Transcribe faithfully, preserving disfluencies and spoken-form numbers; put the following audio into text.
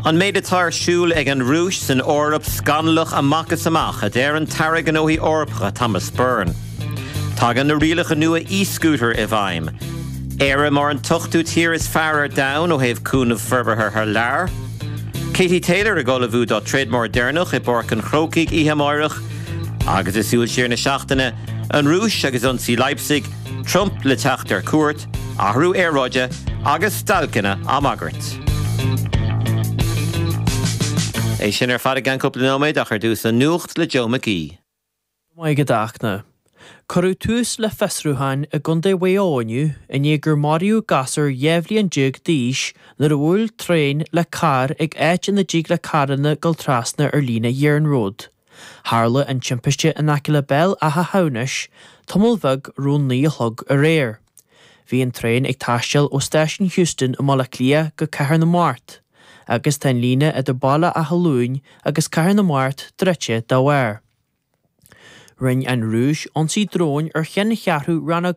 An méid atá siúil ag an rúis san órap scanlach amachchas amach a déir an tarag an óhí orpacha Thomas Byrne. Tá gan na rialacha nua e-scooter i bhaim. Éire mar an tuchtú tír is fearar down ó héh cúnamh ferbertha haar lear. Katie Taylor a gola bhú dá tréadmór déirnach i borc an chrócaigh ihe máireach. Agus is siúil siar na seachtaine an rúis agus an sí Leipzig, Trump le teacht ar cuairt, ahrú éróide agus stalcanna amagart. É sin ar fad gan cúpla nóméid ach ar dús an nuacht le Joe McGee. Mai gadachna. Corú tús le fesrúhain a gundé waóniu in é gur Mario gasar jevli an jig díis na bhúil trein le car ag éit in na jig le caranna gul trasna ar lína Yearn Road. Harla an timpiste an acila bell a ha haunis, tumulvug rún ní hug a réir. Bhí an trein ag taisiil ó Station Houston am mala clia go cahar na mát, agus tan lína a do bala a halúin agus cahar na mát dretje da weir. Ring an rúis an sí dróin ar cheanna chearthú ranna